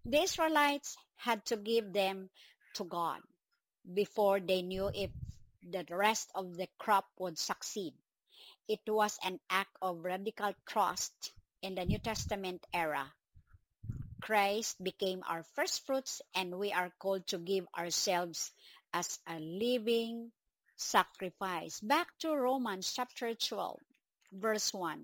The Israelites had to give them to God before they knew if the rest of the crop would succeed. It was an act of radical trust. In the New Testament era, Christ became our first fruits, and we are called to give ourselves as a living sacrifice. Back to Romans chapter 12, verse 1.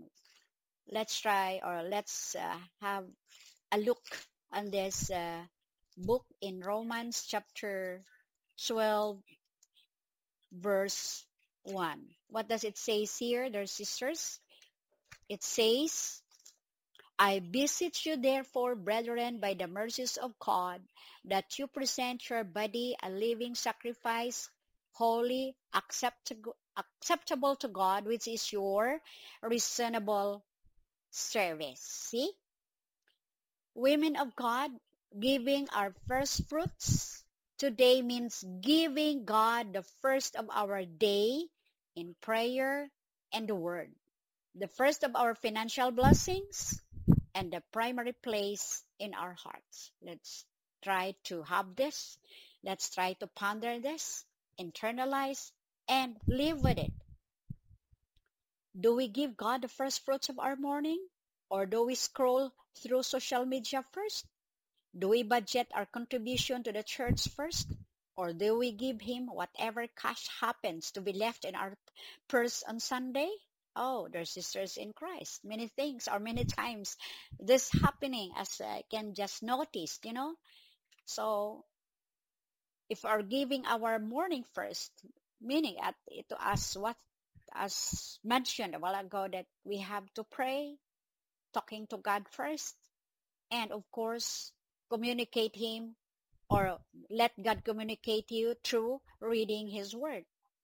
Let's have a look on this book in Romans chapter 12, verse 1. What does it say here, dear sisters? It says, I beseech you therefore, brethren, by the mercies of God, that you present your body a living sacrifice, holy, acceptable to God, which is your reasonable service. See? Women of God, giving our first fruits today means giving God the first of our day in prayer and the word, the first of our financial blessings, and the primary place in our hearts. Let's try to have this. Let's try to ponder this, internalize, and live with it. Do we give God the first fruits of our morning? Or do we scroll through social media first? Do we budget our contribution to the church first? Or do we give Him whatever cash happens to be left in our purse on Sunday? Oh, dear sisters in Christ, many things or many times this happening as I can just notice, So if we're giving our morning first, meaning to us what as mentioned a while ago that we have to pray, talking to God first, and of course communicate Him or let God communicate you through reading His Word.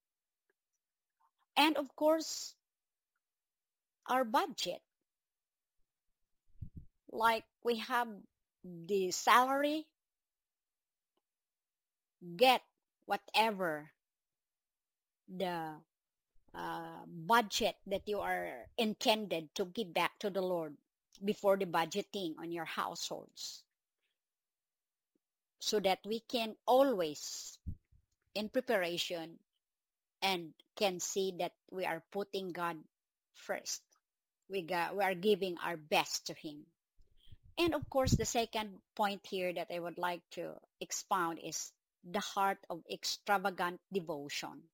And of course, our budget. Like we have the salary, get whatever the budget that you are intended to give back to the Lord before the budgeting on your households, so that we can always in preparation and can see that we are putting God first. We are giving our best to Him. And of course, the second point here that I would like to expound is the heart of extravagant devotion.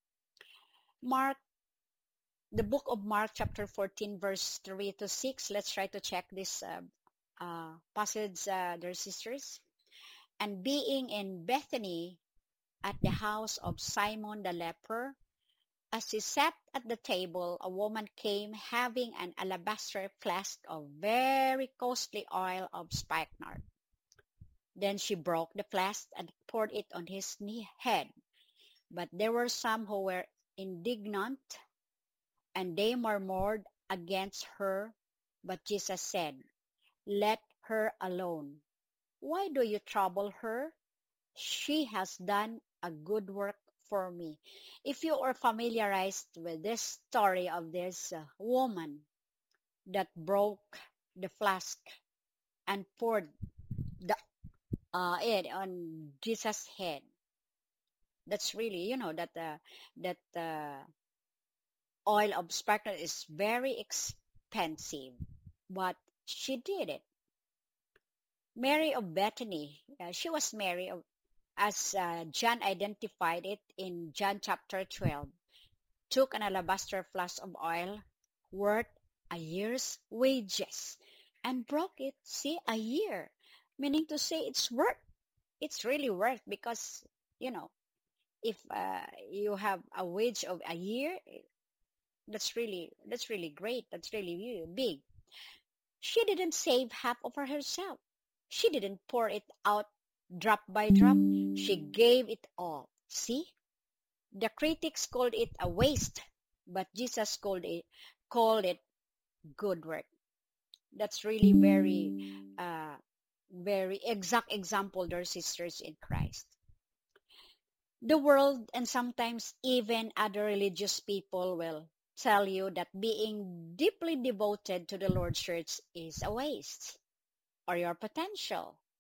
The book of Mark chapter 14, verse 3 to 6. Let's try to check this passage, dear sisters. And being in Bethany at the house of Simon the leper, as he sat at the table, a woman came having an alabaster flask of very costly oil of spikenard. Then she broke the flask and poured it on his head. But there were some who were indignant, and they murmured against her. But Jesus said, let her alone. Why do you trouble her? She has done a good work for me. If you are familiarized with this story of this woman that broke the flask and poured it on Jesus' head, that's really, that oil of spikenard is very expensive, but she did it. Mary of Bethany, she was Mary of, as John identified it in John chapter 12, took an alabaster flask of oil worth a year's wages and broke it. See, a year, meaning to say it's really worth, because, if you have a wage of a year, that's really great. That's really big. She didn't save half of herself. She didn't pour it out drop by drop. She gave it all. See? The critics called it a waste, but Jesus called it good work. That's really very exact example, dear sisters in Christ. The world and sometimes even other religious people will tell you that being deeply devoted to the Lord's church is a waste, or your potential.